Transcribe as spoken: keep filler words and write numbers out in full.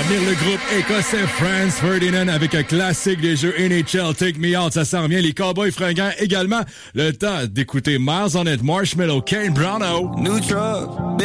À venir, le groupe écossais Franz Ferdinand avec un classique des jeux N H L, Take Me Out, ça s'en vient. Les Cowboys fringants également. Le temps d'écouter Miles on It, Marshmallow, Kane Browno. New truck.